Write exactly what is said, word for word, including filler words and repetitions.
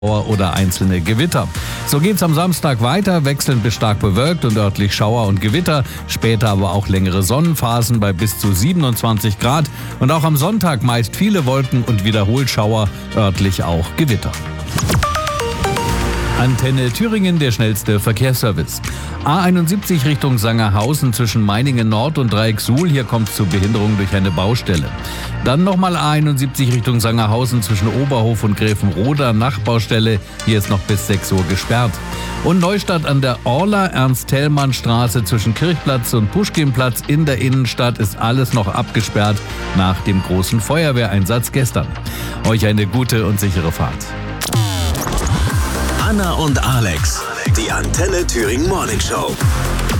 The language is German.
oder einzelne Gewitter. So geht's am Samstag weiter, wechselnd bis stark bewölkt und örtlich Schauer und Gewitter, später aber auch längere Sonnenphasen bei bis zu siebenundzwanzig Grad und auch am Sonntag meist viele Wolken und wiederholt Schauer, örtlich auch Gewitter. Antenne Thüringen, der schnellste Verkehrsservice. A einundsiebzig Richtung Sangerhausen zwischen Meiningen Nord und Dreieck Suhl. Hier kommt es zu Behinderung durch eine Baustelle. Dann nochmal A einundsiebzig Richtung Sangerhausen zwischen Oberhof und Gräfenroda, Nachbaustelle. Hier ist noch bis sechs Uhr gesperrt. Und Neustadt an der Orla, Ernst-Thälmann-Straße zwischen Kirchplatz und Puschkinplatz in der Innenstadt ist alles noch abgesperrt nach dem großen Feuerwehreinsatz gestern. Euch eine gute und sichere Fahrt. Anna und Alex, die Antenne Thüringen Morning Show.